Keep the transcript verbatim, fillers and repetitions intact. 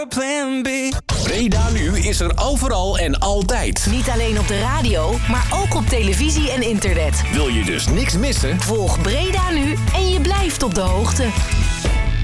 Plan B. Breda Nu is er overal en altijd. Niet alleen op de radio, maar ook op televisie en internet. Wil je dus niks missen? Volg Breda Nu en je blijft op de hoogte.